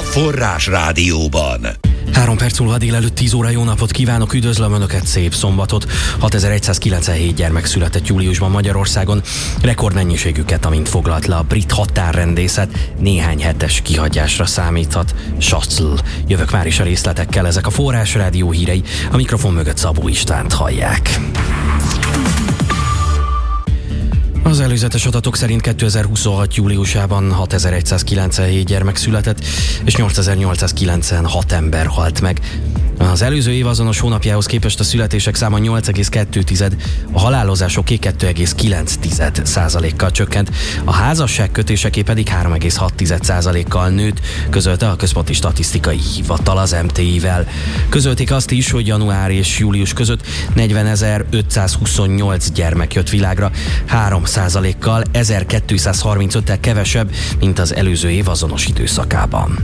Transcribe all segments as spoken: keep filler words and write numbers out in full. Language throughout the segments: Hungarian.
Forrás Rádióban. Három perc múlva délelőtt tíz óra, jó napot kívánok, üdvözlöm Önöket, szép szombatot. hatezeregyszázkilencvenhét gyermek született júliusban Magyarországon. Rekordmennyiségű ketamint foglalt le a brit határrendészet, néhány hetes kihagyásra számíthat. Szacl. Jövök már is a részletekkel, ezek a Forrás Rádió hírei, a mikrofon mögött Szabó Istvánt hallják. Az előzetes adatok szerint kétezer-huszonhat júliusában hatezeregyszázkilencvenhét gyermek született, és nyolcezer-nyolcszázkilencvenhat ember halt meg. Az előző év azonos hónapjához képest a születések száma nyolc egész kettő, a halálozásoké kettő egész kilenc százalékkal csökkent, a házasságkötéseké pedig három egész hat százalékkal nőtt, közölte a Központi Statisztikai Hivatal az em té i-vel. Közölték azt is, hogy január és július között negyvenezer-ötszázhuszonnyolc gyermek jött világra, három százalékkal ezerkétszázharmincöttel kevesebb, mint az előző év azonos időszakában.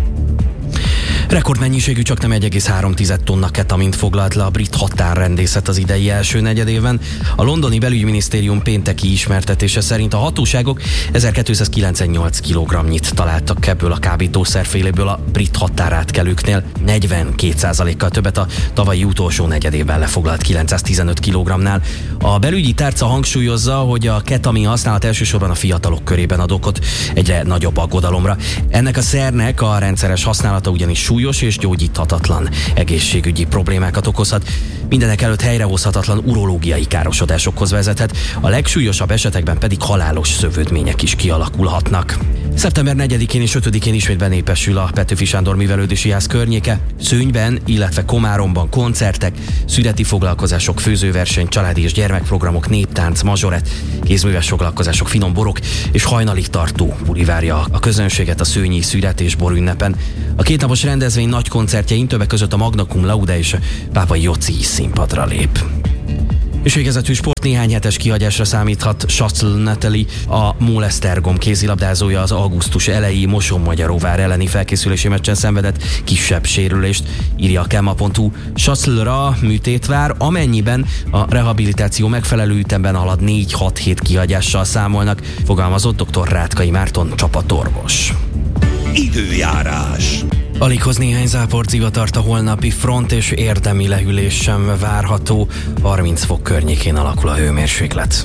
Rekordmennyiségű, csak nem egy egész három tonna ketamint foglalt le a brit határrendészet az idei első negyedévben. A londoni belügyminisztérium pénteki ismertetése szerint a hatóságok ezerkétszázkilencvennyolc kilogramnyit találtak ebből a kábítószerféléből a brit határátkelőknél, negyvenkét százalékkal többet a tavalyi utolsó negyedévben lefoglalt kilencszáztizenöt kilogramnál. A belügyi tárca hangsúlyozza, hogy a ketamin használat elsősorban a fiatalok körében ad okot egyre nagyobb aggodalomra. Ennek a szernek a rendszeres használata ugyanis súlyos és gyógyíthatatlan egészségügyi problémákat okozhat, mindenek előtt helyrehozhatatlan urológiai károsodásokhoz vezethet, a legsúlyosabb esetekben pedig halálos szövődmények is kialakulhatnak. szeptember negyedikén és ötödikén ismét benépesül a Petőfi Sándor Művelődési Ház környéke. Szőnyben, illetve Komáromban koncertek, születi foglalkozások, főzőverseny, családi és gyermekprogramok, néptánc, mazsorett, kézműves foglalkozások, finom borok és hajnalig tartó buli várja a közönséget a szőnyi szület és borünnepen. A kétnapos rendezvény nagy koncertjein többek között a Magna Cum Laude és Pápai Joci is színpadra lép. És végezetül sport, néhány hetes kihagyásra számíthat Szacl Natalie, a Molesztergom kézilabdázója az augusztus elejé Mosonmagyaróvár elleni felkészülési meccsen szenvedett kisebb sérülést, írja a Kemma pont hu. Szaclra műtét vár, amennyiben a rehabilitáció megfelelő ütemben halad, négy-hat hét kihagyással számolnak, fogalmazott dr. Rátkai Márton csapatorvos. Időjárás. Alig hoz néhány záport zivatart a holnapi front, és érdemi lehűlés sem várható. harminc fok környékén alakul a hőmérséklet.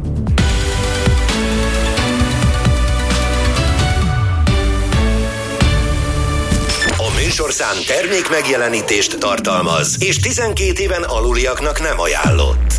A műsorszám termék megjelenítést tartalmaz, és tizenkét éven aluliaknak nem ajánlott.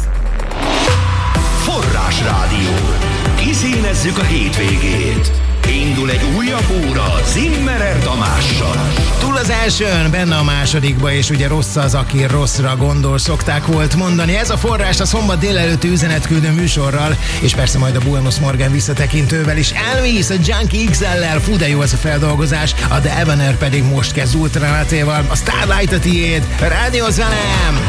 Forrás Rádió. Kiszínezzük a hétvégét. Indul egy újabb óra Zimmerer Tamással. Túl az elsőn, benne a másodikba, és ugye rossz az, aki rosszra gondol, szokták volt mondani. Ez a Forrás a szombat délelőtti üzenetküldő műsorral, és persze majd a Buenos Morgan visszatekintővel is. Elvis a Junkie iksz el-lel, fú de jó ez a feldolgozás, a The Evener pedig most kezd Ultranatéval. A Starlight a tiéd, rádiózz velem!